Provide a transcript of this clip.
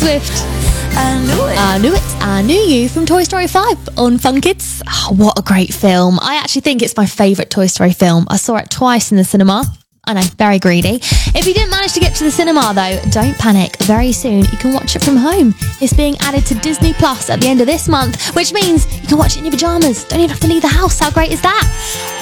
Swift. I knew it. I knew you from Toy Story 5 on Fun Kids. Oh, what a great film. I actually think it's my favourite Toy Story film. I saw it twice in the cinema. I know, very greedy. If you didn't manage to get to the cinema though, don't panic. Very soon you can watch it from home. It's being added to Disney Plus at the end of this month, which means you can watch it in your pyjamas. Don't even have to leave the house. How great is that?